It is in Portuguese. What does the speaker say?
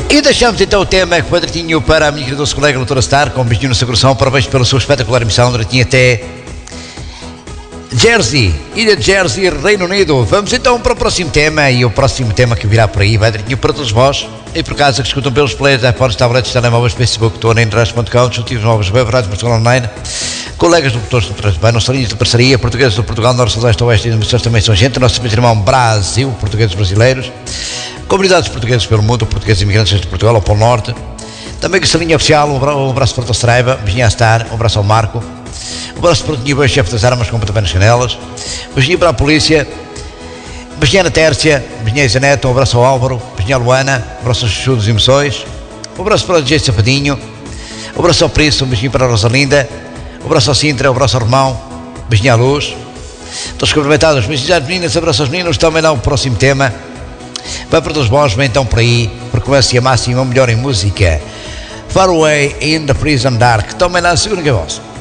E deixamos então o tema que foi direitinho para a minha querida colega doutora Star, com um beijinho no seu coração. Parabéns pela sua espetacular emissão, direitinho até Jersey, Ilha de Jersey, Reino Unido. Vamos então para o próximo tema, e o próximo tema que virá por aí vai direitinho para todos vós. E por casa que escutam pelos players, iPhones, tablets, telemóveis, Facebook, Tona, Internet.com, dispositivos móveis, web, rádio, Portugal Online, colegas do motores do Transbem, nossas linhas de parceria, portugueses do Portugal, Norte, Sudeste, Oeste e emissões também são gente, nosso irmão Brasil, portugueses brasileiros, comunidades portuguesas pelo mundo, portugueses imigrantes de Portugal ao Polo Norte, também que essa linha oficial, um abraço para o Straiva, beijinho a Star, um abraço ao Marco, um abraço para o Tinho, chefe das armas, com pontapé nas canelas, beijinho para a polícia, beijinho na Tércia, beijinho a Zaneto, um abraço ao Álvaro, beijinho a Luana, um abraço aos Chuchu dos Emoções, um abraço para o DJ Safadinho, um abraço ao Príncipe, um beijinho para a Rosalinda, um abraço ao Sintra, um abraço ao Romão, beijinho à Luz, todos cumprimentados, beijinhos às meninas, um abraço aos meninos, também dá o próximo tema, vai para todos vós, vem então por aí, porque começa a máxima melhor em música, Far Away in the Prison Dark, também dá a segunda que é vossa.